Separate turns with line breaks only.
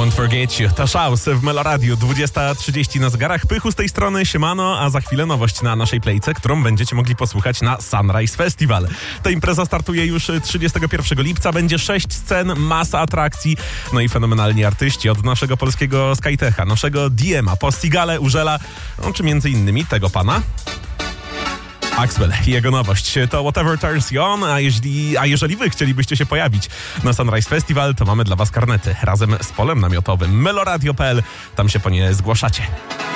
Won't Forget You. To Szaus w Meloradiu. 20:30 na zegarach. Pychu z tej strony, siemano, a za chwilę nowość na naszej playce, którą będziecie mogli posłuchać na Sunrise Festival. Ta impreza startuje już 31 lipca. Będzie 6 scen, masa atrakcji, no i fenomenalni artyści od naszego polskiego Skytecha, naszego Diema, Postigale, Urzela, no, czy między innymi tego pana Axwell i jego nowość to Whatever Turns You On, a jeżeli wy chcielibyście się pojawić na Sunrise Festival, to mamy dla was karnety razem z polem namiotowym meloradio.pl, tam się po nie zgłaszacie.